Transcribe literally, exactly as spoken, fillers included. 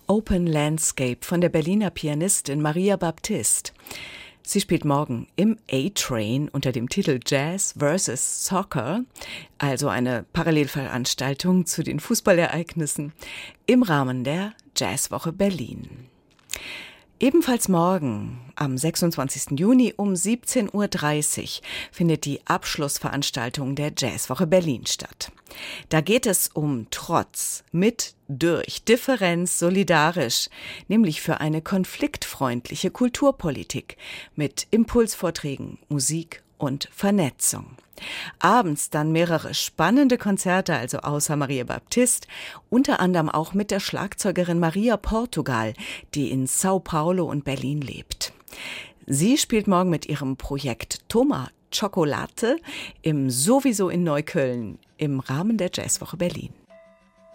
Open Landscape von der Berliner Pianistin Maria Baptist. Sie spielt morgen im A-Train unter dem Titel Jazz versus. Soccer, also eine Parallelveranstaltung zu den Fußballereignissen, im Rahmen der Jazzwoche Berlin. Ebenfalls morgen, am sechsundzwanzigsten Juni um siebzehn Uhr dreißig, findet die Abschlussveranstaltung der Jazzwoche Berlin statt. Da geht es um Trotz, mit, durch, Differenz, solidarisch, nämlich für eine konfliktfreundliche Kulturpolitik mit Impulsvorträgen, Musik und Vernetzung. Abends dann mehrere spannende Konzerte, also außer Maria Baptist, unter anderem auch mit der Schlagzeugerin Maria Portugal, die in Sao Paulo und Berlin lebt. Sie spielt morgen mit ihrem Projekt Toma Chocolate im Sowieso in Neukölln im Rahmen der Jazzwoche Berlin.